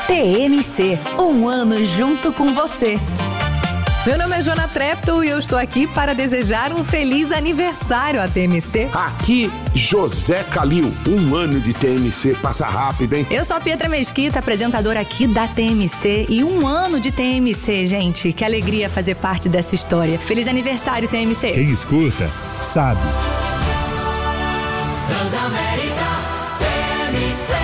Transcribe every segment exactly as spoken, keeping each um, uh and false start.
T M C, um ano junto com você. Meu nome é Joana Trepto e eu estou aqui para desejar um feliz aniversário à T M C. Aqui, José Calil, um ano de T M C passa rápido, hein? Eu sou a Pietra Mesquita, apresentadora aqui da T M C, e um ano de T M C, gente. Que alegria fazer parte dessa história. Feliz aniversário, T M C. Quem escuta, sabe. Transamérica T M C.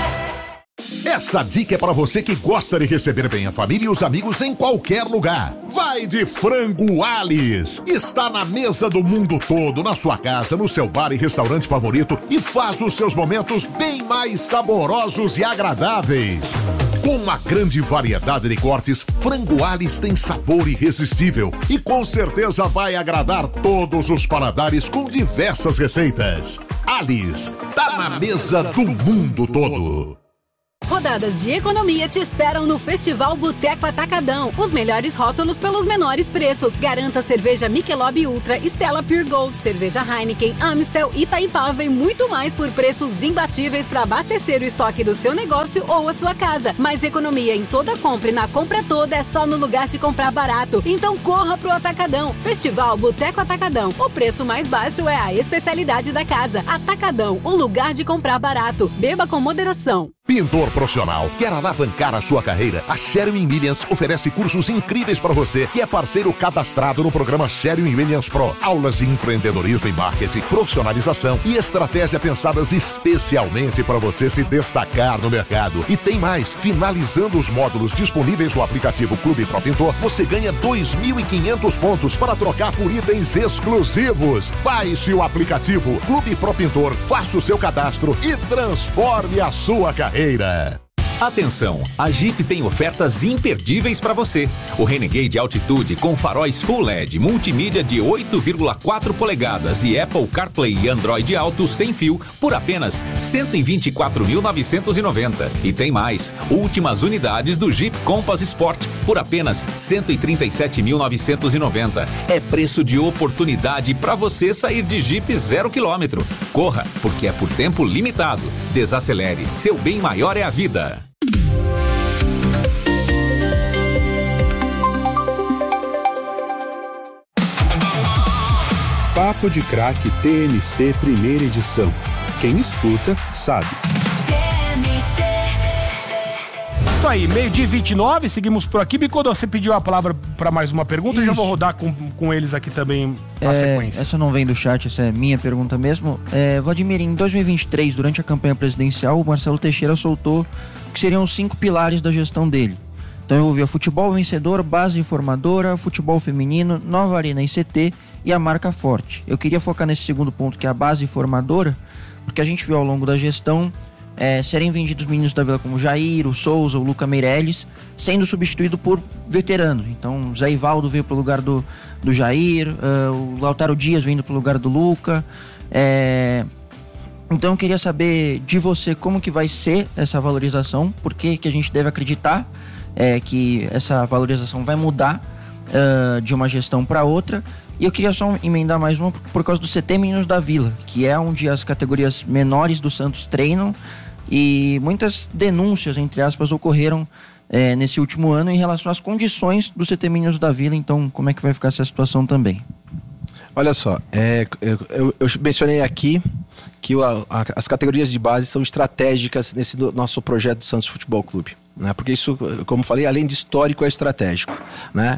Essa dica é para você que gosta de receber bem a família e os amigos em qualquer lugar. Vai de Frango Alice. Está na mesa do mundo todo, na sua casa, no seu bar e restaurante favorito, e faz os seus momentos bem mais saborosos e agradáveis. Com uma grande variedade de cortes, Frango Alice tem sabor irresistível e com certeza vai agradar todos os paladares com diversas receitas. Alice, tá na mesa do mundo todo. Rodadas de economia te esperam no Festival Boteco Atacadão. Os melhores rótulos pelos menores preços. Garanta cerveja Michelob Ultra, Stella Pure Gold, cerveja Heineken, Amstel, Itaipava e muito mais por preços imbatíveis para abastecer o estoque do seu negócio ou a sua casa. Mais economia em toda compra e na compra toda é só no lugar de comprar barato. Então corra pro Atacadão. Festival Boteco Atacadão. O preço mais baixo é a especialidade da casa. Atacadão, o lugar de comprar barato. Beba com moderação. Pintor profissional, quer alavancar a sua carreira? A Sherwin Williams oferece cursos incríveis para você que é parceiro cadastrado no programa Sherwin Williams Pro. Aulas de empreendedorismo e marketing, profissionalização e estratégia pensadas especialmente para você se destacar no mercado. E tem mais, finalizando os módulos disponíveis no aplicativo Clube Pro Pintor, você ganha dois mil e quinhentos pontos para trocar por itens exclusivos. Baixe o aplicativo Clube Pro Pintor, faça o seu cadastro e transforme a sua carreira. Atenção, a Jeep tem ofertas imperdíveis para você. O Renegade Altitude com faróis Full L E D, multimídia de oito vírgula quatro polegadas e Apple CarPlay e Android Auto sem fio por apenas cento e vinte e quatro mil novecentos e noventa. E tem mais, últimas unidades do Jeep Compass Sport por apenas cento e trinta e sete mil novecentos e noventa. É preço de oportunidade para você sair de Jeep zero quilômetro. Corra, porque é por tempo limitado. Desacelere, seu bem maior é a vida. Papo de Craque T M C primeira edição. Quem escuta, sabe. Isso aí, meio-dia e vinte e nove, seguimos por aqui. Bicodo, você pediu a palavra para mais uma pergunta, eu já vou rodar com, com eles aqui também na é, sequência. Essa não vem do chat, essa é minha pergunta mesmo. É, Vladimir, em dois mil e vinte e três, durante a campanha presidencial, o Marcelo Teixeira soltou que seriam os cinco pilares da gestão dele. Então eu ouvi futebol vencedor, base informadora, futebol feminino, nova arena I C T e a marca forte. Eu queria focar nesse segundo ponto, que é a base formadora, porque a gente viu ao longo da gestão é, serem vendidos meninos da Vila como Jair, o Souza, o Luca Meirelles, sendo substituído por veteranos. Então o Zé Ivaldo veio pro lugar do, do Jair, uh, o Lautaro Dias vindo pro lugar do Luca. É... Então eu queria saber de você como que vai ser essa valorização, por que que a gente deve acreditar é, que essa valorização vai mudar uh, de uma gestão para outra. E eu queria só emendar mais uma por causa do C T Meninos da Vila, que é onde as categorias menores do Santos treinam, e muitas denúncias, entre aspas, ocorreram é, nesse último ano em relação às condições do C T Meninos da Vila. Então, como é que vai ficar essa situação também? Olha só, é, eu, eu, eu mencionei aqui que a, a, as categorias de base são estratégicas nesse do, nosso projeto do Santos Futebol Clube, né? Porque isso, como falei, além de histórico, é estratégico, né?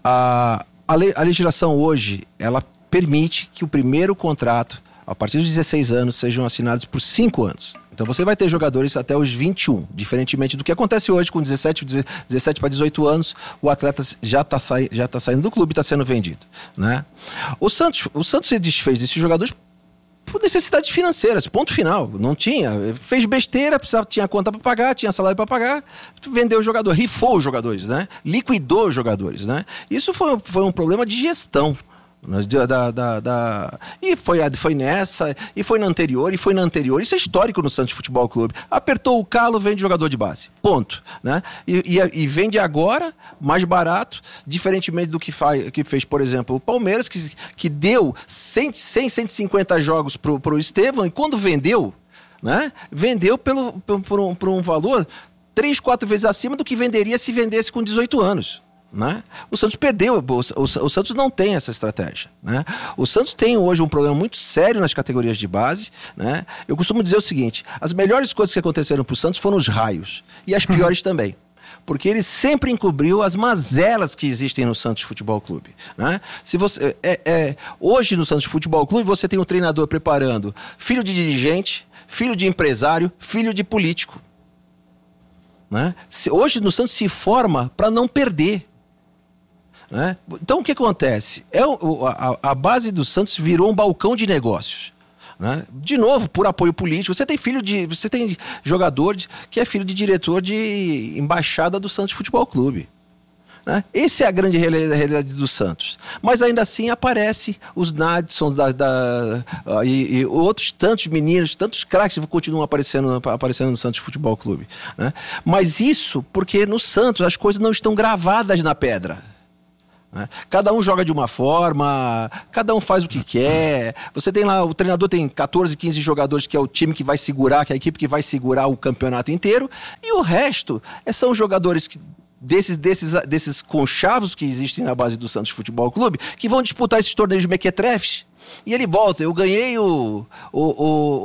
A A, le, a legislação hoje, ela permite que o primeiro contrato, a partir dos dezesseis anos, sejam assinados por cinco anos. Então você vai ter jogadores até os vinte e um, diferentemente do que acontece hoje com dezessete, dezessete para dezoito anos, o atleta já está sai, já tá saindo do clube e está sendo vendido, né? O Santos, o Santos se desfez desses jogadores por necessidades financeiras, ponto final. Não tinha, fez besteira, precisava, tinha conta para pagar, tinha salário para pagar, vendeu o jogador, rifou os jogadores, né? Liquidou os jogadores, né? Isso foi, foi um problema de gestão. Da, da, da... E foi, foi nessa, e foi na anterior, e foi na anterior. Isso é histórico no Santos Futebol Clube. Apertou o calo, vende jogador de base. Ponto, né? E, e, e vende agora, mais barato, diferentemente do que, faz, que fez, por exemplo, o Palmeiras, que, que deu cem, cem, cento e cinquenta jogos pro, pro Estevão, e quando vendeu, né? Vendeu pelo, por, um, por um valor três, quatro vezes acima do que venderia se vendesse com dezoito anos. Né? O Santos perdeu, o, o, o Santos não tem essa estratégia, né? O Santos tem hoje um problema muito sério nas categorias de base, né? Eu costumo dizer o seguinte: as melhores coisas que aconteceram para o Santos foram os raios, e as piores também, porque ele sempre encobriu as mazelas que existem no Santos Futebol Clube, né? Se você, é, é, hoje no Santos Futebol Clube você tem um treinador preparando filho de dirigente, filho de empresário, filho de político, né? Se, hoje no Santos se forma para não perder. Né? Então o que acontece? É, a, a base do Santos virou um balcão de negócios. Né? De novo, por apoio político. Você tem filho de. Você tem jogador de, que é filho de diretor de embaixada do Santos Futebol Clube. Né? Essa é a grande realidade do Santos. Mas ainda assim aparece os Nadson da, da, uh, e, e outros tantos meninos, tantos craques que continuam aparecendo, aparecendo no Santos Futebol Clube. Né? Mas isso porque no Santos as coisas não estão gravadas na pedra. Cada um joga de uma forma, cada um faz o que quer. Você tem lá, o treinador tem catorze, quinze jogadores, que é o time que vai segurar, que é a equipe que vai segurar o campeonato inteiro, e o resto é, são jogadores que, desses, desses, desses conchavos que existem na base do Santos Futebol Clube, que vão disputar esses torneios mequetrefes. E ele volta: eu ganhei o, o, o,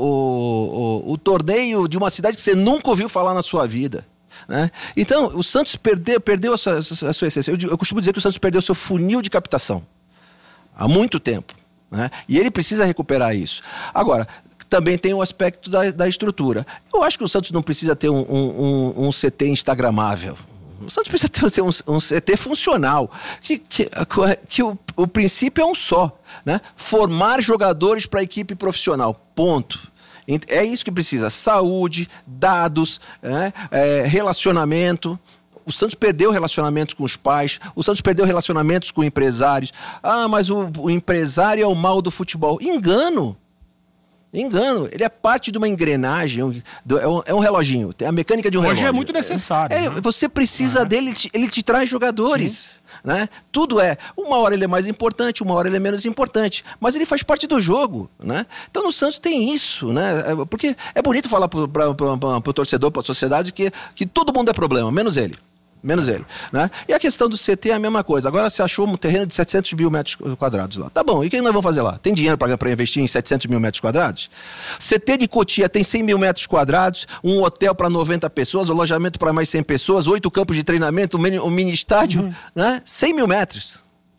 o, o, o torneio de uma cidade que você nunca ouviu falar na sua vida. Né? Então, o Santos perdeu, perdeu a, sua, a sua essência. Eu, eu costumo dizer que o Santos perdeu o seu funil de captação há muito tempo, né? E ele precisa recuperar isso. Agora, também tem o aspecto da, da estrutura. Eu acho que o Santos não precisa ter um, um, um, um C T instagramável. O Santos precisa ter um, um C T funcional, que, que, que o, o princípio é um só, né? Formar jogadores para a equipe profissional, ponto. É isso que precisa: saúde, dados, né? É, relacionamento. O Santos perdeu relacionamentos com os pais, o Santos perdeu relacionamentos com empresários. Ah, mas o, o empresário é o mal do futebol. Engano. Engano, ele é parte de uma engrenagem, é um, é um reloginho, tem a mecânica de um Hoje relógio. Hoje é muito necessário. É, né? Você precisa uhum. dele, ele te traz jogadores, né? Tudo é, uma hora ele é mais importante, uma hora ele é menos importante, mas ele faz parte do jogo, né? Então no Santos tem isso, né? Porque é bonito falar para o torcedor, para a sociedade, que, que todo mundo é problema, menos ele. Menos ele, né? E a questão do C T é a mesma coisa. Agora você achou um terreno de setecentos mil metros quadrados lá. Tá bom, e o que nós vamos fazer lá? Tem dinheiro para investir em setecentos mil metros quadrados? C T de Cotia tem cem mil metros quadrados, um hotel para noventa pessoas, alojamento para mais cem pessoas, oito campos de treinamento, um mini, um mini estádio, uhum. né? cem mil metros.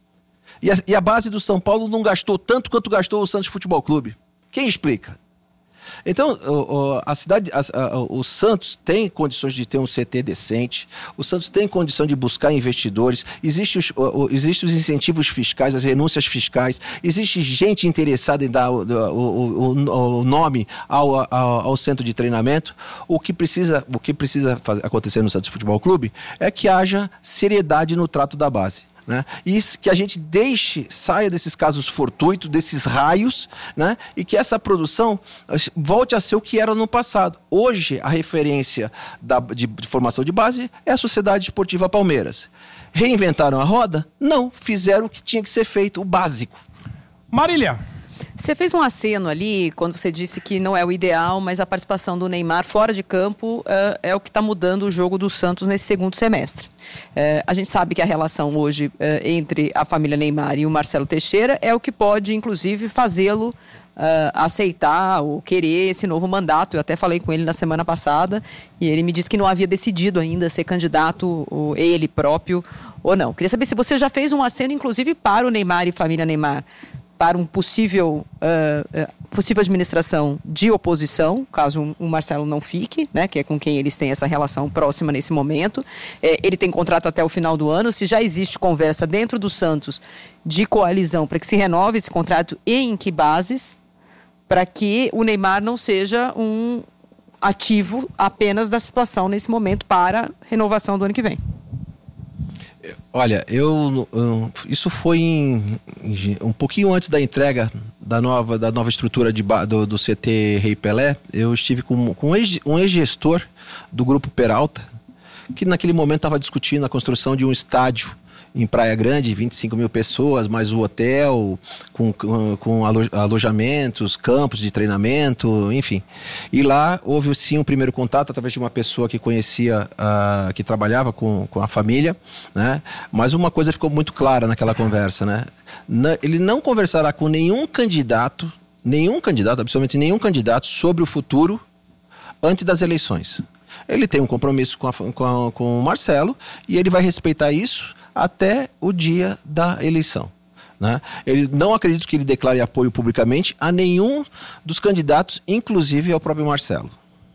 E a, e a base do São Paulo não gastou tanto quanto gastou o Santos Futebol Clube. Quem explica? Então, o, a cidade, a, a, o Santos tem condições de ter um C T decente, o Santos tem condição de buscar investidores, existem os, existe os incentivos fiscais, as renúncias fiscais, existe gente interessada em dar o, o, o, o nome ao, ao, ao centro de treinamento. O que precisa, o que precisa fazer, acontecer no Santos Futebol Clube é que haja seriedade no trato da base. Né? E que a gente deixe, saia desses casos fortuitos, desses raios, né? E que essa produção volte a ser o que era no passado. Hoje, a referência da, de, de formação de base é a Sociedade Esportiva Palmeiras. Reinventaram a roda? Não, fizeram o que tinha que ser feito, o básico. Marília. Você fez um aceno ali quando você disse que não é o ideal, mas a participação do Neymar fora de campo uh, é o que está mudando o jogo do Santos nesse segundo semestre. Uh, a gente sabe que a relação hoje uh, entre a família Neymar e o Marcelo Teixeira é o que pode, inclusive, fazê-lo uh, aceitar ou querer esse novo mandato. Eu até falei com ele na semana passada e ele me disse que não havia decidido ainda ser candidato, ou ele próprio, ou não. Queria saber se você já fez um aceno, inclusive, para o Neymar e família Neymar, para um possível, uh, uh, possível administração de oposição, caso o Marcelo não fique, né, que é com quem eles têm essa relação próxima nesse momento. É, ele tem contrato até o final do ano. Se já existe conversa dentro do Santos de coalizão para que se renove esse contrato e em que bases, para que o Neymar não seja um ativo apenas da situação nesse momento para renovação do ano que vem. Olha, eu, eu isso foi em, em, um pouquinho antes da entrega da nova, da nova estrutura de, do, do C T Rei Pelé. Eu estive com, com um ex-gestor do Grupo Peralta, que naquele momento estava discutindo a construção de um estádio em Praia Grande, vinte e cinco mil pessoas, mais o hotel, com, com, com alo, alojamentos, campos de treinamento, enfim. E lá houve sim um primeiro contato através de uma pessoa que conhecia, uh, que trabalhava com, com a família, né? Mas uma coisa ficou muito clara naquela conversa, né? Na, ele não conversará com nenhum candidato, nenhum candidato, absolutamente nenhum candidato sobre o futuro antes das eleições. Ele tem um compromisso com, a, com, a, com o Marcelo e ele vai respeitar isso até o dia da eleição, né? Ele não acredito que ele declare apoio publicamente a nenhum dos candidatos, inclusive ao próprio Marcelo.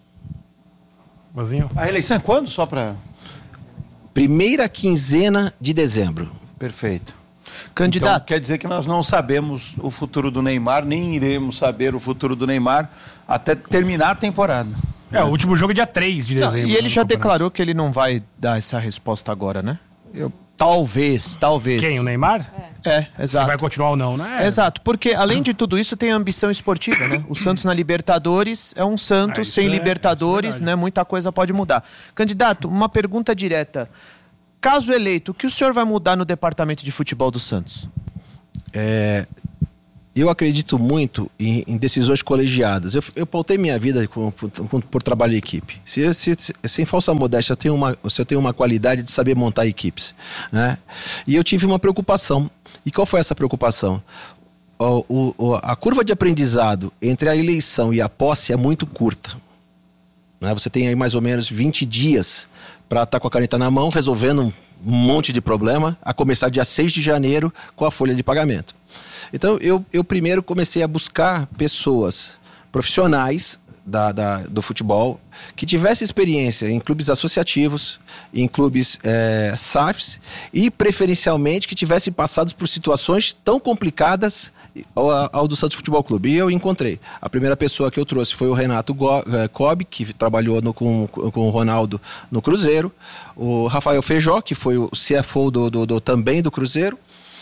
Bozinho. A eleição é quando? Só para... Primeira quinzena de dezembro. Perfeito. Candidato. Então, quer dizer que nós não sabemos o futuro do Neymar, nem iremos saber o futuro do Neymar até terminar a temporada. É, o último jogo é dia três de dezembro. Não, e ele já declarou que ele não vai dar essa resposta agora, né? Eu, talvez, talvez. Quem, o Neymar? É, é exato. Se vai continuar ou não, né? É. Exato, porque além de tudo isso tem a ambição esportiva, né? O Santos na Libertadores é um Santos, é, sem é, Libertadores, é né? Muita coisa pode mudar. Candidato, uma pergunta direta. Caso eleito, o que o senhor vai mudar no departamento de futebol do Santos? É... Eu acredito muito em, em decisões colegiadas. Eu, eu pautei minha vida com, por, por trabalho em equipe. Se, se, se, sem falsa modéstia, eu tenho, uma, eu tenho uma qualidade de saber montar equipes, né? E eu tive uma preocupação. E qual foi essa preocupação? O, o, a curva de aprendizado entre a eleição e a posse é muito curta, né? Você tem aí mais ou menos vinte dias para estar com a caneta na mão, resolvendo um monte de problema, a começar dia seis de janeiro com a folha de pagamento. Então, eu, eu primeiro comecei a buscar pessoas profissionais da, da, do futebol que tivessem experiência em clubes associativos, em clubes é, S A Fs e, preferencialmente, que tivessem passado por situações tão complicadas ao, ao do Santos Futebol Clube. E eu encontrei. A primeira pessoa que eu trouxe foi o Renato Cobb, que trabalhou no, com, com o Ronaldo no Cruzeiro, o Rafael Feijó, que foi o C F O do, do, do, também do Cruzeiro,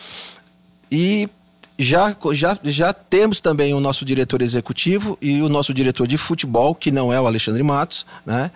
e Já, já, já temos também o nosso diretor executivo e o nosso diretor de futebol, que não é o Alexandre Matos, né?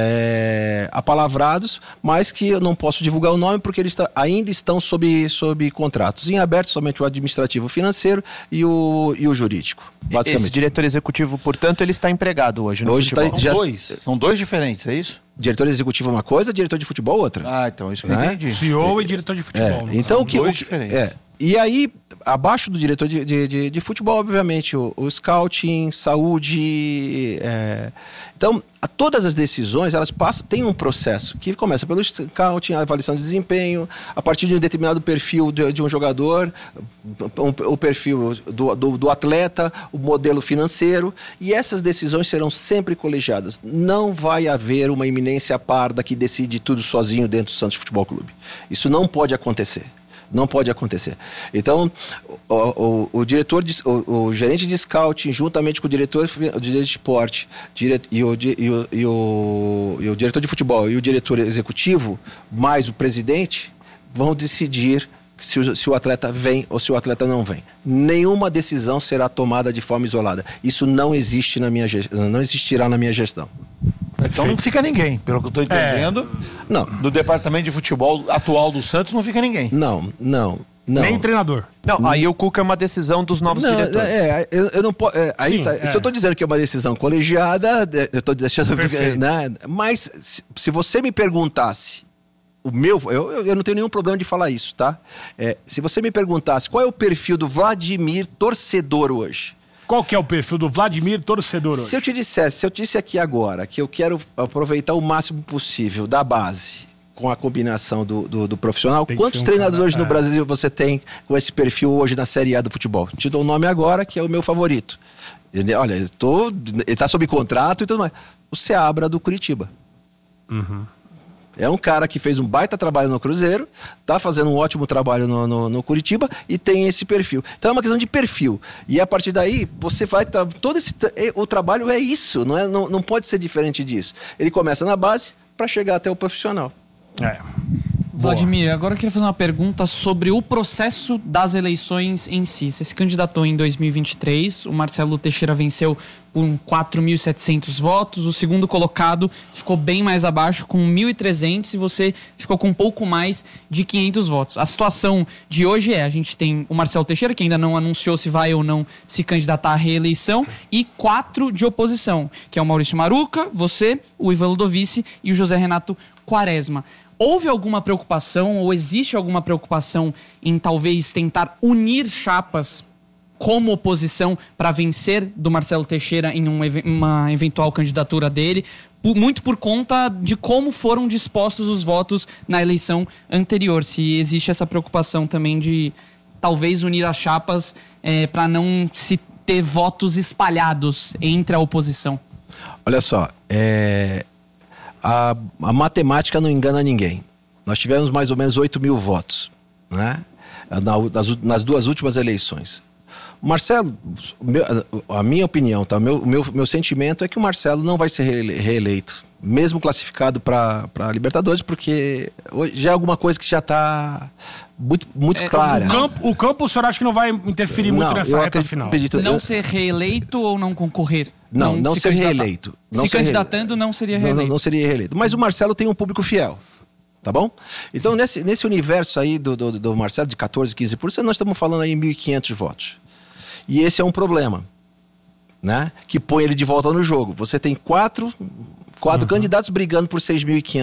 É, apalavrados, mas que eu não posso divulgar o nome porque eles está, ainda estão sob, sob contratos. Em aberto, somente o administrativo financeiro e o, e o jurídico, basicamente. Esse diretor executivo, portanto, ele está empregado hoje no hoje futebol? Tá, já... São dois, são dois diferentes, é isso? Diretor executivo é uma coisa, diretor de futebol outra. Ah, então isso que né? eu entendi. C E O é. e diretor de futebol. É, então, são que, dois o, diferentes. É, e aí, abaixo do diretor de, de, de, de futebol, obviamente, o, o scouting, saúde... É... Então, a, todas as decisões, elas passam, tem um processo que começa pelo scouting, a avaliação de desempenho, a partir de um determinado perfil de, de um jogador, um, o perfil do, do, do atleta, o modelo financeiro, e essas decisões serão sempre colegiadas. Não vai haver uma eminência parda que decide tudo sozinho dentro do Santos Futebol Clube. Isso não pode acontecer. Não pode acontecer. Então, o, o, o diretor, de, o, o gerente de scouting, juntamente com o diretor de esporte dire, e, o, e, o, e, o, e o diretor de futebol e o diretor executivo, mais o presidente, vão decidir se o, se o atleta vem ou se o atleta não vem. Nenhuma decisão será tomada de forma isolada. Isso não existe na minha, não existirá na minha gestão. Então não fica ninguém, pelo que eu estou entendendo. É. Não. Do departamento de futebol atual do Santos não fica ninguém. Não, não. Não. Nem treinador. Não, aí o Cuca é uma decisão dos novos não, diretores. É, eu, eu não posso. É, aí Sim, tá, é. Se eu estou dizendo que é uma decisão colegiada, eu estou deixando. Perfeito. Né, mas se, se você me perguntasse, o meu. Eu, eu não tenho nenhum problema de falar isso, tá? É, se você me perguntasse qual é o perfil do Vladimir torcedor hoje. Qual que é o perfil do Vladimir torcedor hoje? Se eu te dissesse, se eu te disse aqui agora que eu quero aproveitar o máximo possível da base com a combinação do, do, do profissional, quantos um treinadores cara, é. no Brasil você tem com esse perfil hoje na Série A do futebol? Te dou o nome agora, que é o meu favorito. Ele, olha, eu tô, ele está sob contrato e tudo mais. O Seabra do Curitiba. Uhum. É um cara que fez um baita trabalho no Cruzeiro, tá fazendo um ótimo trabalho no, no, no Curitiba e tem esse perfil. Então é uma questão de perfil. E a partir daí, você vai... todo esse, o trabalho é isso, não, é, não, não pode ser diferente disso. Ele começa na base para chegar até o profissional. É. Vladimir, agora eu queria fazer uma pergunta sobre o processo das eleições em si. Você se candidatou em dois mil e vinte e três, o Marcelo Teixeira venceu com quatro mil e setecentos votos, o segundo colocado ficou bem mais abaixo, com mil e trezentos, e você ficou com um pouco mais de quinhentos votos. A situação de hoje é, a gente tem o Marcelo Teixeira, que ainda não anunciou se vai ou não se candidatar à reeleição, e quatro de oposição, que é o Maurício Maruca, você, o Ivan Ludovici e o José Renato Quaresma. Houve alguma preocupação ou existe alguma preocupação em talvez tentar unir chapas como oposição para vencer do Marcelo Teixeira em um, uma eventual candidatura dele, muito por conta de como foram dispostos os votos na eleição anterior? Se existe essa preocupação também de talvez unir as chapas é, para não se ter votos espalhados entre a oposição. Olha só, é... A, a matemática não engana ninguém. Nós tivemos mais ou menos oito mil votos, né? Na, nas, nas duas últimas eleições. O Marcelo, meu, a minha opinião, tá? o meu, meu, meu sentimento é que o Marcelo não vai ser reeleito, mesmo classificado para a Libertadores, porque já é alguma coisa que já está muito, muito é, clara. O campo, o campo, o senhor acha que não vai interferir muito não, nessa reta final? Acredito, não eu... ser reeleito ou não concorrer? Não, não, não se ser reeleito. Não se ser candidatando, reeleito. não seria reeleito. Não, não, não seria reeleito. Mas o Marcelo tem um público fiel, tá bom? Então, nesse, nesse universo aí do, do, do Marcelo, de quatorze, quinze por cento, nós estamos falando aí em mil e quinhentos votos. E esse é um problema, né? Que põe ele de volta no jogo. Você tem quatro, quatro uhum. candidatos brigando por seis mil e quinhentos